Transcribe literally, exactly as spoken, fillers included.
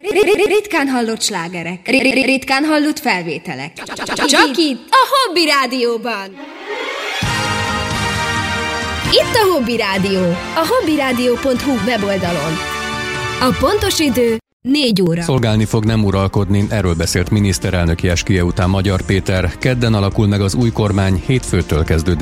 Ritkán hallott slágerek. Ritkán hallott felvételek. Csak itt, a Hobby Rádióban. Itt a Hobby Rádió, a hobbyrádió pont hu weboldalon. A pontos idő négy óra. Szolgálni fog, nem uralkodni, erről beszélt miniszterelnöki esküje után Magyar Péter. Kedden alakul meg az új kormány, hétfőtől kezdődnek